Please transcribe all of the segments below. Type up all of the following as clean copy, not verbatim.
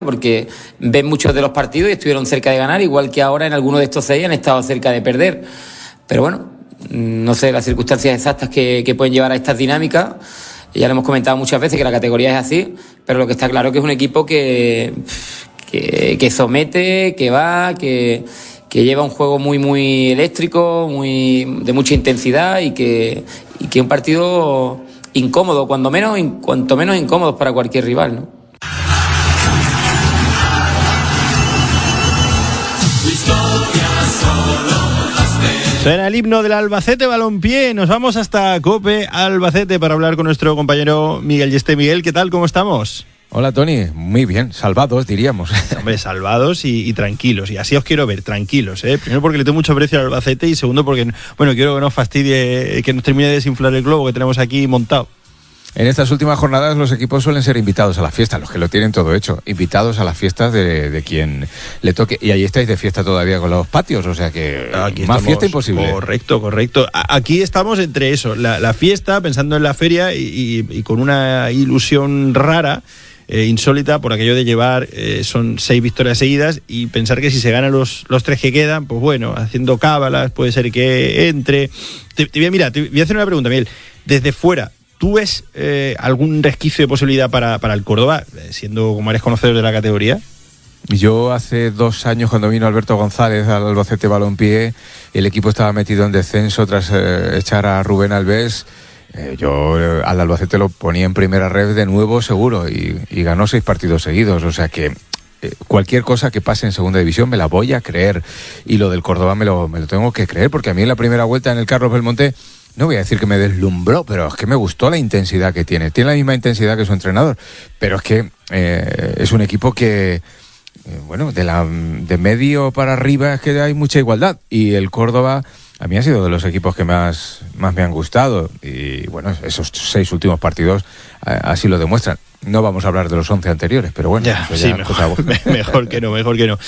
porque ven muchos de los partidos y estuvieron cerca de ganar, igual que ahora en algunos de estos 6 han estado cerca de perder. Pero bueno, no sé las circunstancias exactas que pueden llevar a estas dinámicas. Ya lo hemos comentado muchas veces que la categoría es así, pero lo que está claro es que es un equipo que somete, que va, que lleva un juego muy eléctrico, de mucha intensidad y que es un partido incómodo, cuanto menos incómodo para cualquier rival, ¿no? Suena el himno del Albacete Balompié. Nos vamos hasta COPE Albacete para hablar con nuestro compañero Miguel Yeste. Miguel, ¿qué tal? ¿Cómo estamos? Hola, Tony. Muy bien. Salvados, diríamos. Hombre, salvados y tranquilos. Y así os quiero ver, tranquilos, ¿eh? Primero porque le tengo mucho aprecio al Albacete y segundo porque, bueno, quiero que nos fastidie, que nos termine de desinflar el globo que tenemos aquí montado. En estas últimas jornadas los equipos suelen ser invitados a la fiesta, los que lo tienen todo hecho, invitados a las fiestas de quien le toque. Y ahí estáis de fiesta todavía con los patios, o sea que aquí más estamos, fiesta imposible. Correcto. Aquí estamos entre eso, la fiesta, pensando en la feria y con una ilusión rara, insólita, por aquello de llevar, son 6 victorias seguidas y pensar que si se ganan los 3 que quedan, pues bueno, haciendo cábalas, puede ser que entre. Te voy a hacer una pregunta, Miguel. Desde fuera, ¿tú ves algún resquicio de posibilidad para el Córdoba, siendo como eres conocedor de la categoría? Yo hace 2 años, cuando vino Alberto González al Albacete Balompié, el equipo estaba metido en descenso tras echar a Rubén Alves. Yo al Albacete lo ponía en primera red de nuevo seguro y ganó 6 partidos seguidos, o sea que cualquier cosa que pase en segunda división me la voy a creer, y lo del Córdoba me lo tengo que creer, porque a mí en la primera vuelta en el Carlos Belmonte, no voy a decir que me deslumbró, pero es que me gustó la intensidad que tiene la misma intensidad que su entrenador, pero es que es un equipo que bueno, de medio para arriba es que hay mucha igualdad, y el Córdoba a mí ha sido de los equipos que más me han gustado, y bueno, esos 6 últimos partidos así lo demuestran. No vamos a hablar de los 11 anteriores, pero bueno, ya, sí, mejor que no.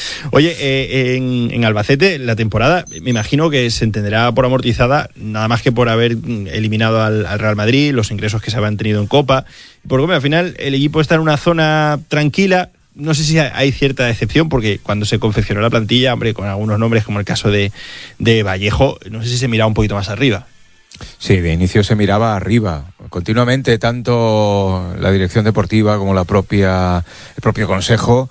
Oye, en Albacete la temporada, me imagino que se entenderá por amortizada, nada más que por haber eliminado al Real Madrid, los ingresos que se habían tenido en Copa, porque al final el equipo está en una zona tranquila. No sé si hay cierta decepción, porque cuando se confeccionó la plantilla, hombre, con algunos nombres como el caso de Vallejo, no sé si se miraba un poquito más arriba. Sí, de inicio se miraba arriba, continuamente, tanto la dirección deportiva como el propio consejo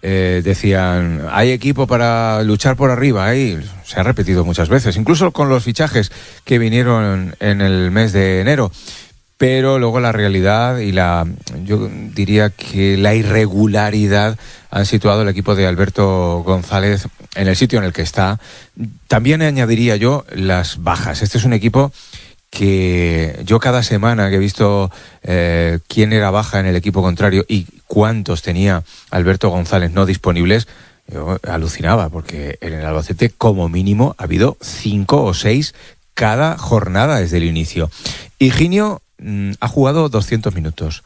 decían, hay equipo para luchar por arriba, ahí se ha repetido muchas veces, incluso con los fichajes que vinieron en el mes de enero. Pero luego la realidad y yo diría que la irregularidad han situado al equipo de Alberto González en el sitio en el que está. También añadiría yo las bajas. Este es un equipo que yo cada semana que he visto quién era baja en el equipo contrario y cuántos tenía Alberto González no disponibles, yo alucinaba, porque en el Albacete como mínimo ha habido 5 o 6 cada jornada desde el inicio. Higinio ha jugado 200 minutos.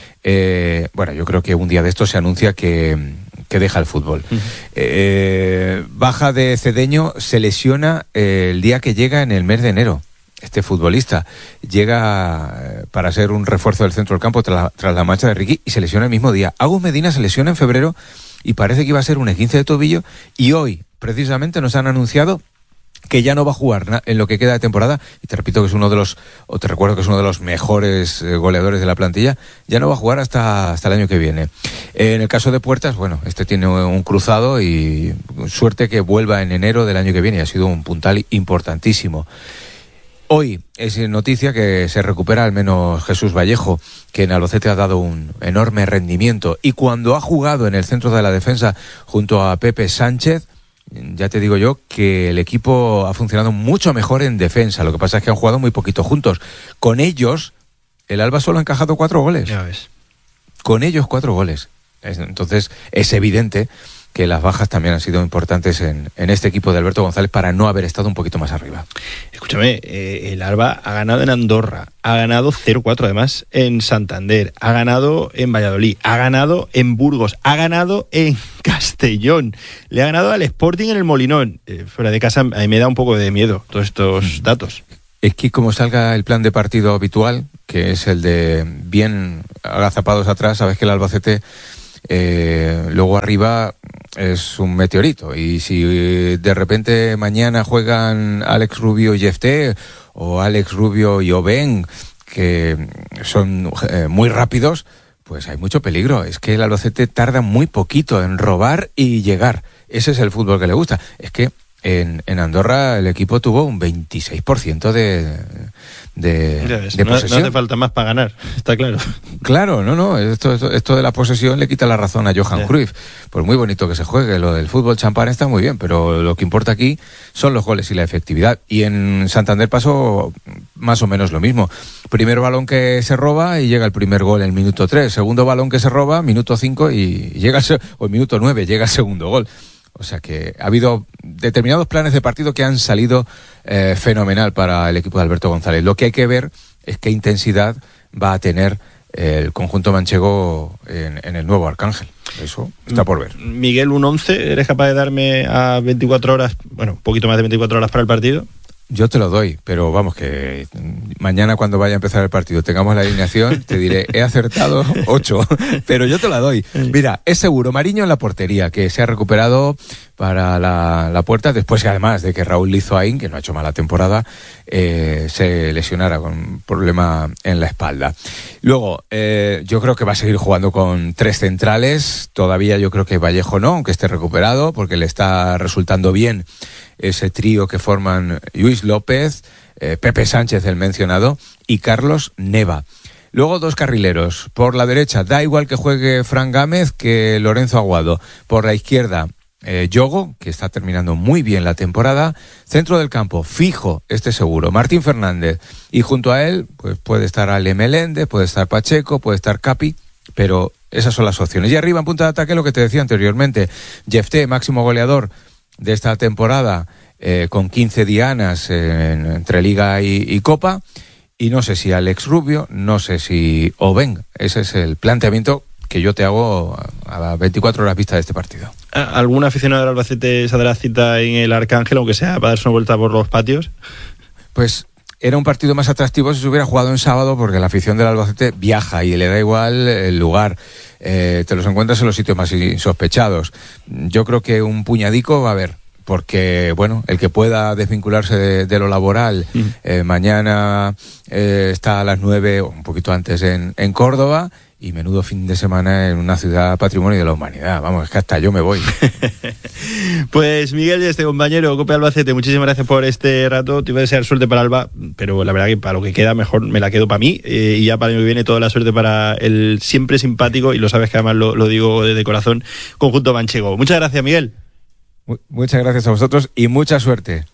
Bueno, yo creo que un día de estos se anuncia que deja el fútbol. Baja de Cedeño, se lesiona el día que llega en el mes de enero. Este futbolista llega para ser un refuerzo del centro del campo tras la marcha de Ricky, y se lesiona el mismo día. Agus Medina se lesiona en febrero y parece que iba a ser un esguince de tobillo, y hoy precisamente nos han anunciado que ya no va a jugar en lo que queda de temporada, y te recuerdo que es uno de los mejores goleadores de la plantilla. Ya no va a jugar hasta el año que viene. En el caso de Puertas, bueno, este tiene un cruzado y suerte que vuelva en enero del año que viene, y ha sido un puntal importantísimo. Hoy es noticia que se recupera al menos Jesús Vallejo, que en Albacete ha dado un enorme rendimiento, y cuando ha jugado en el centro de la defensa junto a Pepe Sánchez, ya te digo yo que el equipo ha funcionado mucho mejor en defensa. Lo que pasa es que han jugado muy poquito juntos. Con ellos, el Alba solo ha encajado 4 goles. Ya ves. Con ellos 4 goles. Entonces es evidente que las bajas también han sido importantes en este equipo de Alberto González para no haber estado un poquito más arriba. Escúchame, el Alba ha ganado en Andorra, ha ganado 0-4 además en Santander, ha ganado en Valladolid, ha ganado en Burgos, ha ganado en Castellón, le ha ganado al Sporting en el Molinón. Fuera de casa a mí me da un poco de miedo todos estos datos. Es que como salga el plan de partido habitual, que es el de bien agazapados atrás, sabes que el Albacete luego arriba es un meteorito. Y si de repente mañana juegan Alex Rubio y Jefté, o Alex Rubio y Oben, que son muy rápidos, pues hay mucho peligro. Es que el Albacete tarda muy poquito en robar y llegar. Ese es el fútbol que le gusta. Es que en Andorra el equipo tuvo un 26% de posesión. No hace falta más para ganar, está claro. Claro, no, esto de la posesión le quita la razón a Johan Cruyff. Pues muy bonito que se juegue, lo del fútbol champán está muy bien, pero lo que importa aquí son los goles y la efectividad. Y en Santander pasó más o menos lo mismo. Primer balón que se roba y llega el primer gol en el minuto 3. Segundo balón que se roba, minuto 5 y llega o el minuto 9 llega el segundo gol. O sea que ha habido determinados planes de partido que han salido fenomenal para el equipo de Alberto González. Lo que hay que ver es qué intensidad va a tener el conjunto manchego en el nuevo Arcángel. Eso está por ver. Miguel, un 11, ¿eres capaz de darme a 24 horas, bueno, un poquito más de 24 horas para el partido? Yo te lo doy, pero vamos, que mañana cuando vaya a empezar el partido tengamos la alineación, te diré, he acertado 8, pero yo te la doy. Mira, es seguro, Mariño en la portería, que se ha recuperado para la puerta, después además de que Raúl Lizoaín, que no ha hecho mala temporada, se lesionara con un problema en la espalda. Luego, yo creo que va a seguir jugando con 3 centrales, todavía yo creo que Vallejo no, aunque esté recuperado, porque le está resultando bien ese trío que forman Luis López, Pepe Sánchez, el mencionado, y Carlos Neva. Luego 2 carrileros. Por la derecha, da igual que juegue Fran Gámez que Lorenzo Aguado. Por la izquierda, Yogo, que está terminando muy bien la temporada. Centro del campo, fijo, seguro, Martín Fernández. Y junto a él, pues puede estar Ale Meléndez, puede estar Pacheco, puede estar Capi, pero esas son las opciones. Y arriba, en punta de ataque, lo que te decía anteriormente, Jefté, máximo goleador de esta temporada, con 15 dianas entre Liga y Copa, y no sé si Alex Rubio, no sé si Oben. Ese es el planteamiento que yo te hago a 24 horas vista de este partido. ¿Algún aficionado del Albacete se dará cita en el Arcángel, aunque sea para darse una vuelta por los patios? Pues era un partido más atractivo si se hubiera jugado en sábado, porque la afición del Albacete viaja y le da igual el lugar. Te los encuentras en los sitios más insospechados. Yo creo que un puñadico va a haber, porque, bueno, el que pueda desvincularse de lo laboral, mañana está a las 9 o un poquito antes en Córdoba, y menudo fin de semana en una ciudad patrimonio de la humanidad. Vamos, es que hasta yo me voy. Pues Miguel y compañero, Cope Albacete, muchísimas gracias por este rato. Te iba a desear suerte para Alba, pero la verdad que para lo que queda mejor me la quedo para mí, y ya para el año que viene toda la suerte para el siempre simpático, y lo sabes que además lo digo de corazón, conjunto manchego. Muchas gracias, Miguel. Muchas gracias a vosotros y mucha suerte.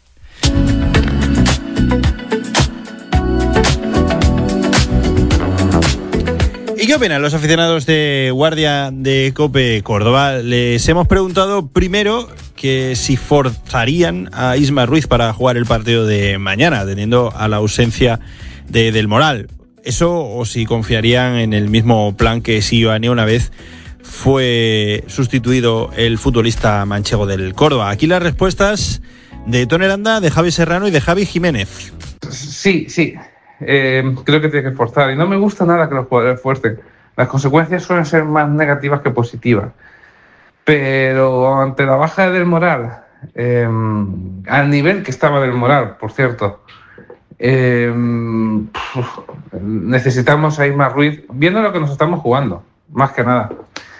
¿Y qué opinan los aficionados de Guardia de Cope Córdoba? Les hemos preguntado primero que si forzarían a Isma Ruiz para jugar el partido de mañana, teniendo a la ausencia del Moral. Eso, o si confiarían en el mismo plan que Sione una vez fue sustituido el futbolista manchego del Córdoba. Aquí las respuestas de Tony Aranda, de Javi Serrano y de Javi Jiménez. Sí. Creo que tiene que forzar. Y no me gusta nada que los jugadores fuercen. Las consecuencias suelen ser más negativas que positivas. Pero ante la baja del Moral, al nivel que estaba del Moral, por cierto, necesitamos a Isma Ruiz, viendo lo que nos estamos jugando, más que nada.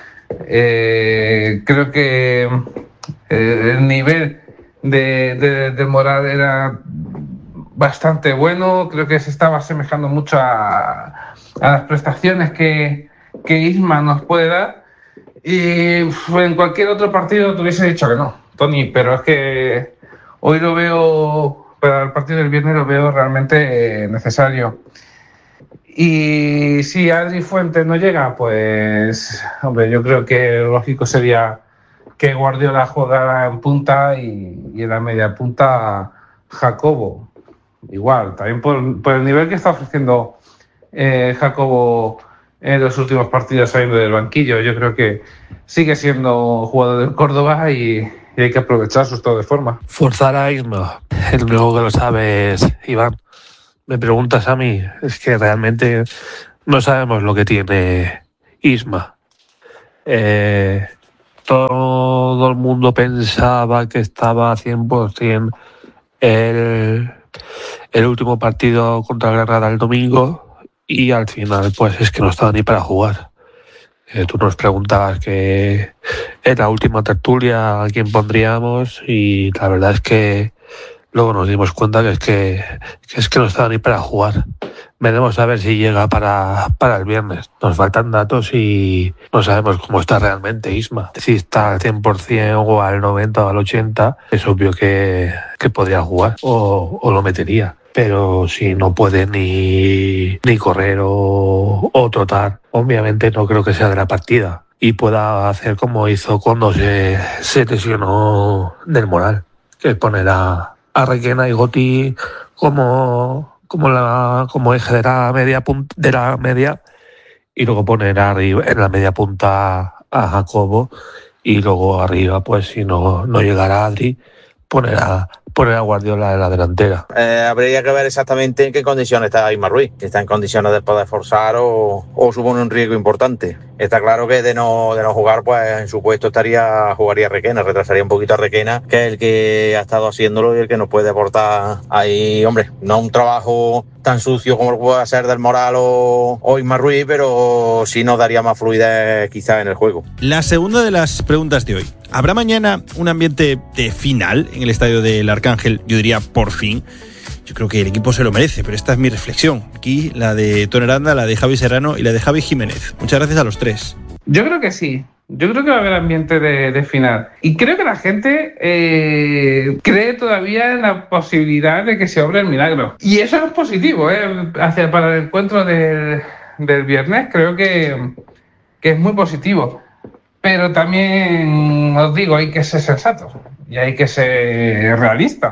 Creo que el nivel de Moral era bastante bueno. Creo que se estaba asemejando mucho a las prestaciones que Isma nos puede dar, y en cualquier otro partido te hubiese dicho que no, Tony, pero es que hoy lo veo, para el partido del viernes lo veo realmente necesario. Y si Adri Fuentes no llega, pues hombre, yo creo que lo lógico sería que Guardiola jugara en punta y en la media punta Jacobo. Igual, también por el nivel que está ofreciendo Jacobo en los últimos partidos saliendo del banquillo. Yo creo que sigue siendo jugador del Córdoba y hay que aprovechar su estado de forma. Forzar a Isma, el único que lo sabe es Iván. Me preguntas a mí, es que realmente no sabemos lo que tiene Isma. Todo el mundo pensaba que estaba 100% el último partido contra Granada el domingo, y al final pues es que no estaba ni para jugar. Tú nos preguntabas que en la última tertulia a quién pondríamos, y la verdad es que luego nos dimos cuenta que es que no estaba ni para jugar. Veremos a ver si llega para el viernes. Nos faltan datos y no sabemos cómo está realmente Isma. Si está al 100% o al 90% o al 80%, es obvio que podría jugar o lo metería. Pero si no puede ni correr o trotar, obviamente no creo que sea de la partida y pueda hacer como hizo cuando se lesionó del Moral, que es poner a Requena y Goti como eje de la media, y luego poner arriba en la media punta a Jacobo, y luego arriba, pues si no llegara Adri, poner a Guardiola en la delantera. Habría que ver exactamente en qué condiciones está Isma Ruiz. Si está en condiciones de poder forzar o supone un riesgo importante. Está claro que de no jugar, pues en su puesto jugaría Requena, retrasaría un poquito a Requena, que es el que ha estado haciéndolo y el que nos puede aportar ahí, hombre, no un trabajo tan sucio como lo puede hacer del Moral o Isma Ruiz, pero sí nos daría más fluidez quizás en el juego. La segunda de las preguntas de hoy. ¿Habrá mañana un ambiente de final en el estadio del Arcángel? Yo diría por fin. Yo creo que el equipo se lo merece, pero esta es mi reflexión. Aquí la de Tony Aranda, la de Javi Serrano y la de Javi Jiménez. Muchas gracias a los tres. Yo creo que sí. Yo creo que va a haber ambiente de final. Y creo que la gente cree todavía en la posibilidad de que se obre el milagro. Y eso es positivo, para el encuentro del viernes. Creo que es muy positivo. Pero también os digo, hay que ser sensatos y hay que ser realistas.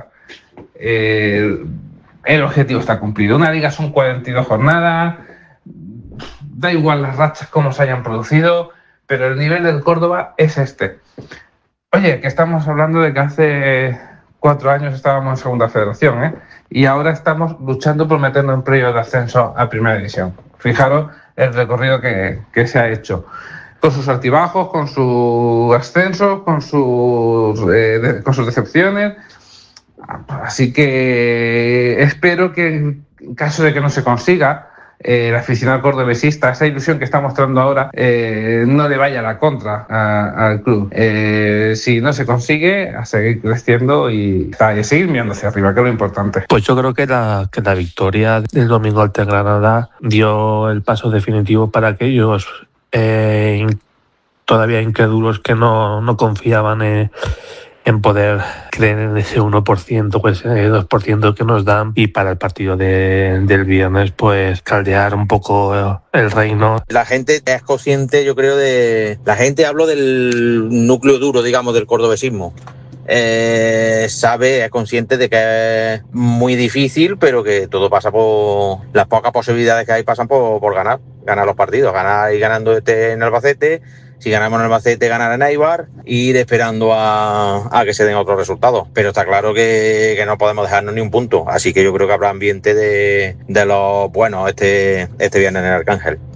El objetivo está cumplido. Una liga son 42 jornadas, da igual las rachas como se hayan producido, pero el nivel del Córdoba es este. Oye, que estamos hablando de que hace 4 años estábamos en segunda federación, y ahora estamos luchando por meternos en playoff de ascenso a primera división. Fijaros el recorrido que se ha hecho, con sus altibajos, con sus ascensos, con sus decepciones. Así que espero que en caso de que no se consiga, el aficionado cordobesista, esa ilusión que está mostrando ahora, no le vaya a la contra al club. Si no se consigue, a seguir creciendo y a seguir mirando hacia arriba, que es lo importante. Pues yo creo que la victoria del domingo ante Granada dio el paso definitivo para aquellos todavía incrédulos que no confiaban en poder creer en ese 1% o ese 2% que nos dan, y para el partido del viernes pues caldear un poco el reino. La gente es consciente, yo creo, hablo del núcleo duro, digamos, del cordobesismo. Es consciente de que es muy difícil, pero que todo pasa por las pocas posibilidades que hay, pasan por ganar los partidos, ganar y ganando en Albacete. Si ganamos en Albacete, ganar en Eibar, y ir esperando a que se den otros resultados. Pero está claro que no podemos dejarnos ni un punto. Así que yo creo que habrá ambiente de los buenos este viernes en el Arcángel.